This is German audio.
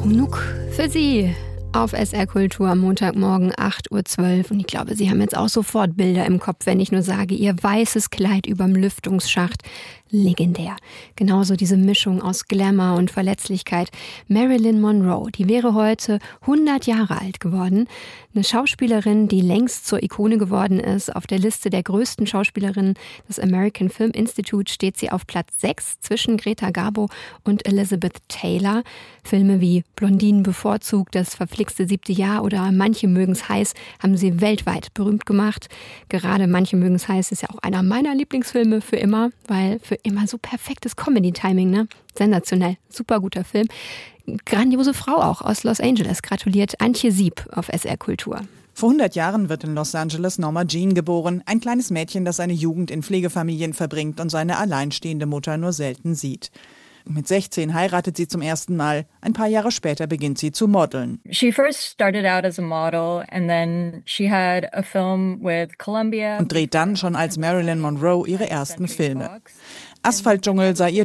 Kunuk für Sie auf SR Kultur am Montagmorgen 8:12 Uhr. Und ich glaube, Sie haben jetzt auch sofort Bilder im Kopf, wenn ich nur sage, Ihr weißes Kleid überm Lüftungsschacht. Legendär. Genauso diese Mischung aus Glamour und Verletzlichkeit. Marilyn Monroe, die wäre heute 100 Jahre alt geworden. Eine Schauspielerin, die längst zur Ikone geworden ist. Auf der Liste der größten Schauspielerinnen des American Film Institute steht sie auf Platz 6 zwischen Greta Garbo und Elizabeth Taylor. Filme wie Blondinen bevorzugt, Das verflixte 7. Jahr oder Manche mögen's heiß haben sie weltweit berühmt gemacht. Gerade Manche mögen's heiß ist ja auch einer meiner Lieblingsfilme für immer, weil für immer so perfektes Comedy-Timing, ne? Sensationell, super guter Film. Grandiose Frau auch aus Los Angeles. Gratuliert Antje Sieb auf SR Kultur. Vor 100 Jahren wird in Los Angeles Norma Jean geboren. Ein kleines Mädchen, das seine Jugend in Pflegefamilien verbringt und seine alleinstehende Mutter nur selten sieht. Mit 16 heiratet sie zum ersten Mal. Ein paar Jahre später beginnt sie zu modeln. She first started out as a model and then she had a film with Columbia. Und dreht dann schon als Marilyn Monroe ihre ersten Filme. Asphaltdschungel sei ihr